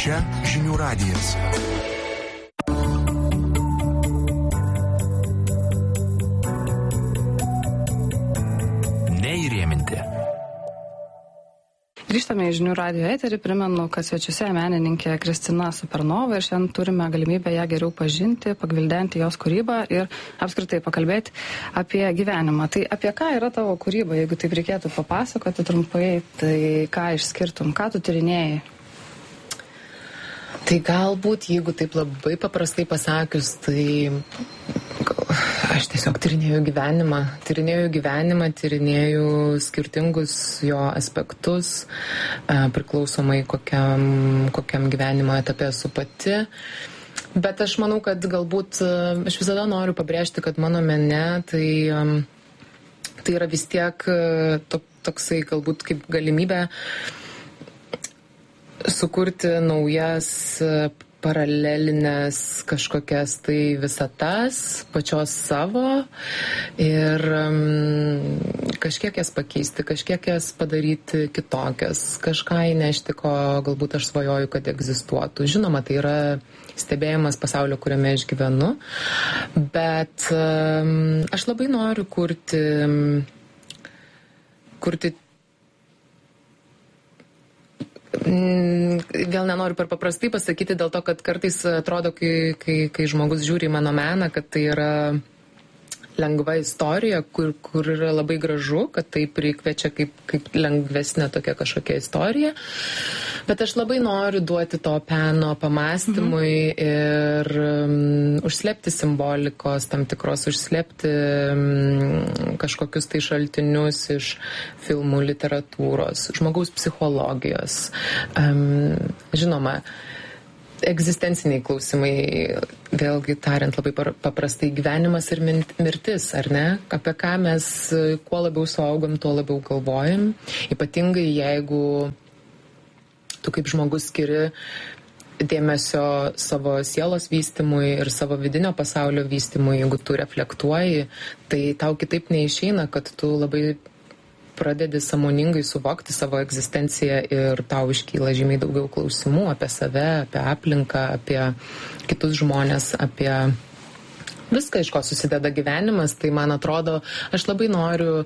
Čia Žinių radijas. Neįrėminti. Grįžtame į Žinių radijo eterį. Primenu, kad svečiuose menininkė Kristina Supernova ir šiandien turime galimybę ją geriau pažinti, pagvildenti jos kūrybą ir apskritai pakalbėti apie gyvenimą. Tai apie ką yra tavo kūryba, jeigu taip reikėtų papasakoti trumpai, tai ką išskirtum, ką tu tyrinėjai? Tai galbūt, jeigu taip labai paprastai pasakius, tai aš tiesiog tyrinėjau gyvenimą, tyrinėjau skirtingus jo aspektus, priklausomai kokiam gyvenimo etape esu pati. Bet aš manau, kad galbūt aš visada noriu pabrėžti, kad mano mene tai yra vis tiek toksai galbūt kaip galimybė sukurti naujas paralelinės kažkokias tai visatas, pačios savo ir kažkiek jas pakeisti, kažkiek jas padaryti kitokias, kažką įnešti, ko galbūt aš svajoju, kad egzistuotų. Žinoma, tai yra stebėjimas pasaulio, kuriame aš gyvenu, bet aš labai noriu kurti vėl nenoriu per paprastai pasakyti dėl to, kad kartais atrodo, kai žmogus žiūri į mano meną, kad tai yra lengva istorija, kur yra labai gražu, kad tai prikviečia kaip lengvesnė tokia kažkokia istorija. Bet aš labai noriu duoti to peno pamastymui ir užslėpti simbolikos, tam tikros užslėpti kažkokius tai šaltinius iš filmų, literatūros, žmogaus psichologijos. Žinoma, egzistenciniai klausimai, vėlgi tariant labai paprastai, gyvenimas ir mirtis, ar ne? Apie ką mes kuo labiau suaugam, tuo labiau galvojam. Ypatingai jeigu tu kaip žmogus skiri dėmesio savo sielos vystymui ir savo vidinio pasaulio vystymui, jeigu tu reflektuoji, tai tau kitaip neišeina, kad tu labai pradedi sąmoningai suvokti savo egzistenciją ir tau iškyla žymiai daugiau klausimų apie save, apie aplinką, apie kitus žmonės, apie viską, iš ko susideda gyvenimas. Tai man atrodo, aš labai noriu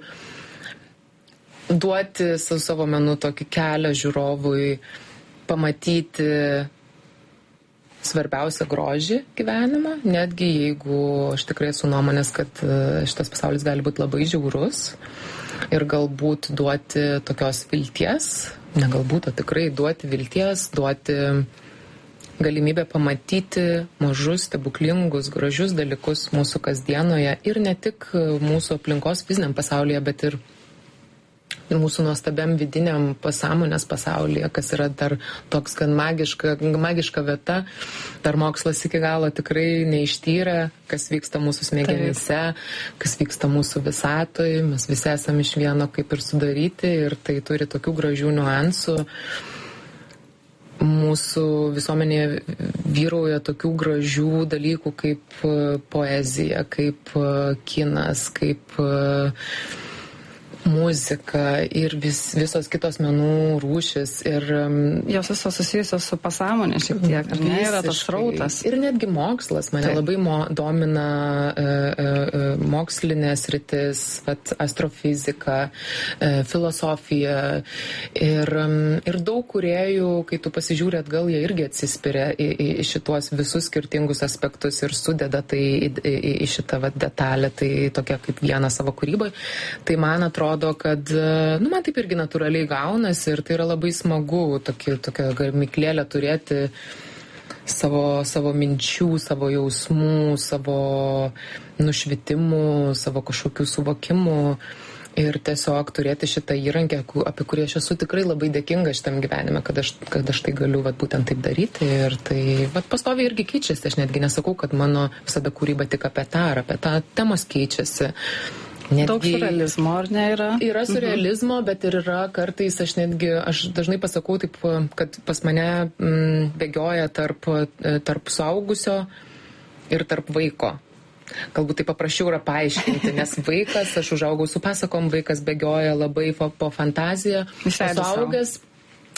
duoti su savo menu tokį kelią žiūrovui pamatyti svarbiausią grožį gyvenimą, netgi jeigu aš tikrai esu nuomonės, kad šitas pasaulis gali būti labai žiaurus ir galbūt duoti tokios vilties, ne galbūt, o tikrai duoti vilties, duoti galimybę pamatyti mažus, stebuklingus, gražius dalykus mūsų kasdienoje ir ne tik mūsų aplinkos fiziniam pasaulyje, bet ir mūsų nuostabiam vidiniam pasąmonės pasaulyje, kas yra dar toks gan magiška vieta. Dar mokslas iki galo tikrai neištyrė, kas vyksta mūsų smegenyse, kas vyksta mūsų visatoje. Mes visi esame iš vieno kaip ir sudaryti ir tai turi tokių gražių niuansų. Mūsų visuomenėje vyrauja tokių gražių dalykų kaip poezija, kaip kinas, kaip muzika ir visos kitos menų rūšis. Ir jos visos susijusios su pasąmonė šiek tiek, ar ne, yra tas srautas. Ir netgi mokslas. Mane labai domina mokslinės sritis, astrofizika, filosofija. Ir daug kūrėjų, kai tu pasižiūri atgal, jie irgi atsispiria į šituos visus skirtingus aspektus ir sudeda tai į šitą detalę, tai tokia kaip vieną savo kūrybai. Tai man atrodo, kad man taip irgi natūraliai gaunasi ir tai yra labai smagu tokią gamyklėlę turėti savo minčių, savo jausmų, savo nušvitimų, savo kažkokių suvokimų ir tiesiog turėti šitą įrankį, apie kurį aš esu tikrai labai dėkinga šitam gyvenime, kad aš tai galiu būtent taip daryti ir tai pastoviai irgi keičiasi. Aš netgi nesakau, kad mano visada kūryba tik apie tą ar apie tą temos keičiasi. Netgi daug surrealizmo, ar ne, yra? Yra surrealizmo, bet ir yra kartais, aš dažnai pasakau taip, kad pas mane bėgioja tarp suaugusio ir tarp vaiko. Galbūt tai paprasčiau yra paaiškinti, nes vaikas, aš užaugau su pasakom, vaikas bėgioja labai po fantaziją, suaugęs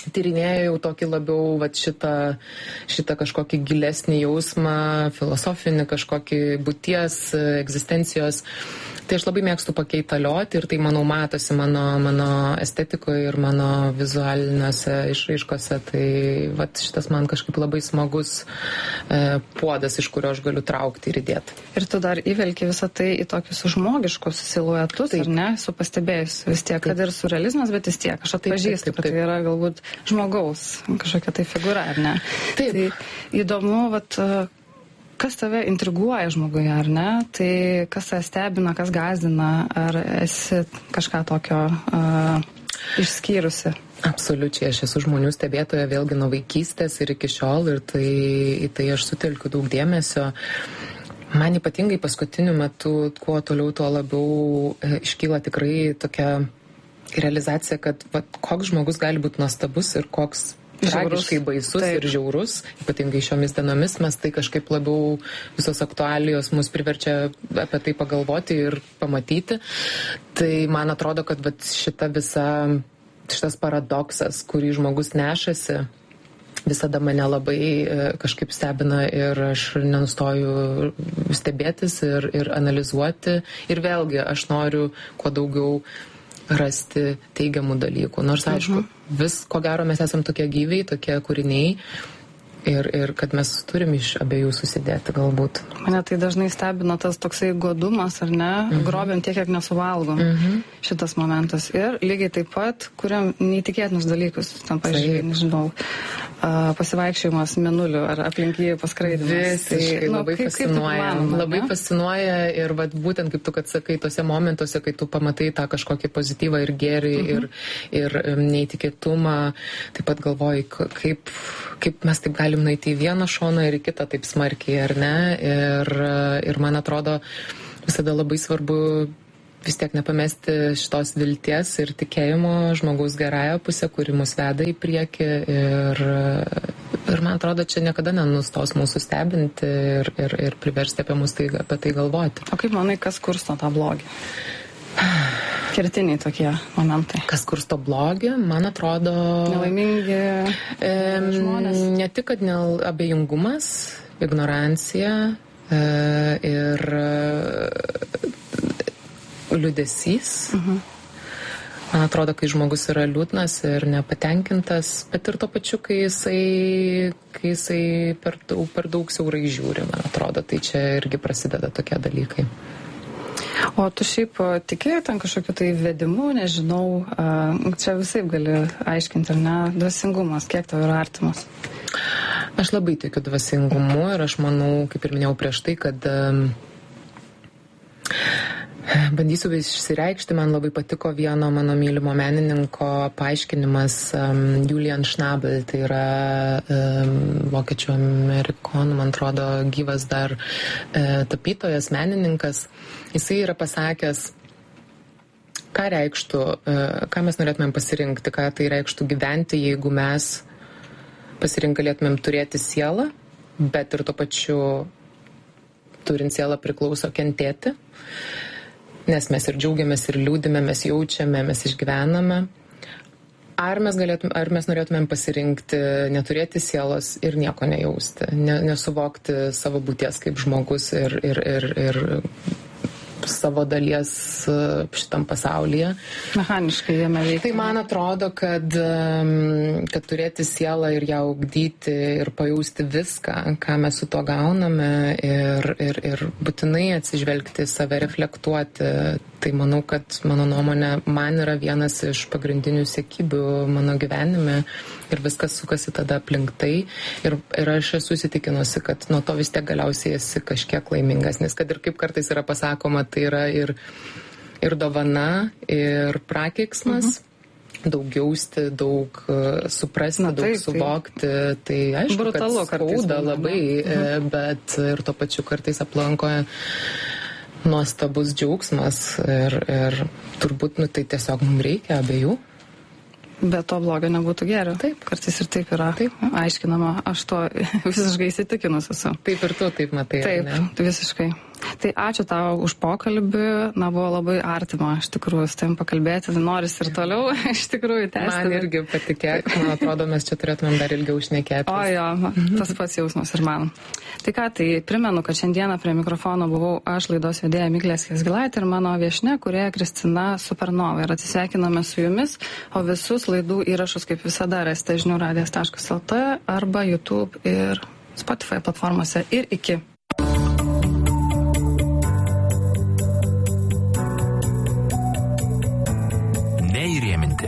tyrinėju jau tokį labiau šitą kažkokį gilesnį jausmą, filosofinį kažkokį būties, egzistencijos. Tai aš labai mėgstu pakeitalioti ir tai, manau, matosi mano estetikoje ir mano vizualiniuose išraiškose. Tai šitas man kažkaip labai smagus puodas, iš kurio aš galiu traukti ir įdėti. Ir tu dar įvelki visą tai į tokius žmogiškus siluetus, ar ne? Su pastebėjus vis tiek, kad ir surrealizmas, bet vis tiek aš atpažįstu, kad tai yra galbūt žmogaus kažkokia tai figūra, ar ne? Taip. Tai įdomu, kas tave intriguoja žmoguje, ar ne? Tai kas tave stebina, kas gąsdina, ar esi kažką tokio išskyrusi? Absoliučiai, aš esu žmonių stebėtoja vėlgi nuo vaikystės ir iki šiol ir tai aš sutelkiu daug dėmesio. Man ypatingai paskutiniu metu, kuo toliau, tuo labiau iškyla tikrai tokia realizacija, kad koks žmogus gali būti nuostabus ir koks tragiškai baisus. Taip. Ir žiaurus, ypatingai šiomis dienomis, mes tai kažkaip labiau visos aktualijos mus priverčia apie tai pagalvoti ir pamatyti. Tai man atrodo, kad šitas paradoksas, kurį žmogus nešasi, visada mane labai kažkaip stebina ir aš nenustoju stebėtis ir analizuoti. Ir vėlgi aš noriu kuo daugiau rasti teigiamų dalykų. Nors, aišku, ko gero mes esam tokie gyviai, tokie kūriniai ir kad mes turim iš abiejų susidėti galbūt. Mane tai dažnai stebina tas toksai godumas, ar ne? Grobiam tiek, kiek nesuvalgom. Šitas momentas. Ir lygiai taip pat kuriam neįtikėtinus dalykus. Tam, pažiūrėjau, nežinau, pasivaikščiojimas mėnuliu ar aplink jį paskraidimas. Visiškai labai fascinuoja. Labai fascinuoja ir būtent kaip tu, kad sakai, tose momentuose, kai tu pamatai tą kažkokį pozityvą ir gėrį ir neįtikėtumą, taip pat galvoji, kaip mes taip galim nueiti į vieną šoną ir į kitą taip smarkiai, ar ne? Ir man atrodo, visada labai svarbu vis tiek nepamesti šitos vilties ir tikėjimo žmogaus gerąją pusę, kuri mus veda į priekį. Ir man atrodo, čia niekada nenustos mūsų stebinti ir priversti apie tai galvoti. O kaip manai, kas kursto tą blogį? Kertiniai tokie momentai. Kas kursto blogį, man atrodo... Nelaimingi žmonės. Ne tik, kad abejingumas, ignorancija ir liūdesys. Man atrodo, kai žmogus yra liūdnas ir nepatenkintas, bet ir tuo pačiu, kai jisai per daug siaurai žiūri, man atrodo, tai čia irgi prasideda tokie dalykai. O tu šiaip tikėjai ten kažkokiu tai vedimu, nežinau, čia visai gali aiškinti, ar ne, dvasingumas, kiek tau yra artimas? Aš labai tikiu dvasingumu ir aš manau, kaip ir minėjau prieš tai, kad bandysiu išsireikšti, man labai patiko vieno mano mylimo menininko paaiškinimas, Julian Schnabel, tai yra vokiečių amerikonų, man atrodo, gyvas dar tapytojas, menininkas. Jisai yra pasakęs, ką mes norėtumėm pasirinkti, ką tai reikštų gyventi, jeigu mes galėtumėm turėti sielą, bet ir tuo pačiu turint sielą priklauso kentėti. Nes mes ir džiaugiamės, ir liūdime, mes jaučiame, mes išgyvename. Ar mes norėtumėm pasirinkti neturėti sielos ir nieko nejausti, nesuvokti savo būties kaip žmogus ir savo dalies šitam pasaulyje. Mechaniškai jame veikia. Tai man atrodo, kad turėti sielą ir ją ugdyti ir pajausti viską, ką mes su to gauname ir būtinai atsižvelgti, save reflektuoti. Tai manau, kad mano nuomonė man yra vienas iš pagrindinių siekybių mano gyvenime ir viskas sukasi tada aplink tai. Ir aš esu įsitikinusi, kad nuo to vis tiek galiausiai esi kažkiek laimingesnis, kad ir kaip kartais yra pasakoma, tai yra ir dovana, ir prakeiksmas. Daug jausti, daug suprasti, daug suvokti. Tai aišku, brutalu, kad skauda labai, bet ir tuo pačiu kartais aplankoja nuostabus džiaugsmas ir turbūt, tai tiesiog mums reikia abiejų. Be to blogio nebūtų geriau. Taip. Kartais ir taip yra aiškinama. Aš to visiškai įsitikinus esu. Taip ir tu taip matai. Taip, visiškai. Tai ačiū tau už pokalbį, buvo labai artima, iš tikrųjų, su tavim pakalbėti, noris ir toliau, iš tikrųjų, tęsti. Man irgi patikėk, man atrodo, mes čia turėtumėm dar ilgiau šnekėti. O jo, tas pats jausmas ir man. Tai ką, tai primenu, kad šiandieną prie mikrofono buvau aš, laidos vedėja Miglė Skiesgilaitė ir mano viešnia, kurėja Kristina Supernova. Ir atsisveikiname su jumis, o visus laidų įrašus, kaip visada, rasite žiniųradijas.lt arba YouTube ir Spotify platformose. Ir iki. Neįrėminti.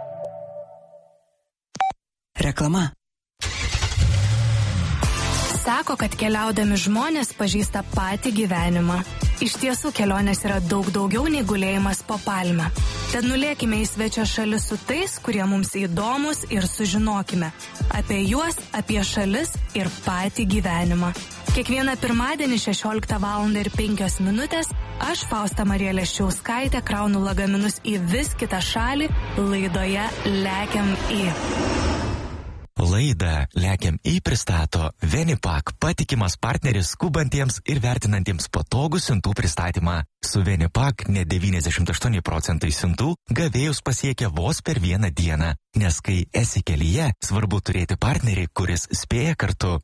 Reklama. Sako, kad keliaudami žmonės pažįsta patį gyvenimą. Iš tiesų, kelionės yra daug daugiau nei gulėjimas po palmę. Tad nulėkime į svečio šalis su tais, kurie mums įdomus ir sužinokime apie juos, apie šalis ir patį gyvenimą. Kiekvieną pirmadienį 16:05 aš, Fausta Marija Leščiauskaitė, kraunu lagaminus į vis kitą šalį laidoje Lekiam į. Laidą Lekiam į pristato Venipak, patikimas partneris skubantiems ir vertinantiems patogų siuntų pristatymą. Su Venipak net 98% siuntų gavėjus pasiekia vos per vieną dieną, nes kai esi kelyje, svarbu turėti partnerį, kuris spėja kartu.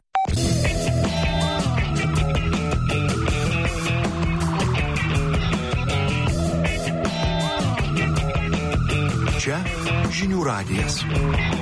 Čia Žinių radijas.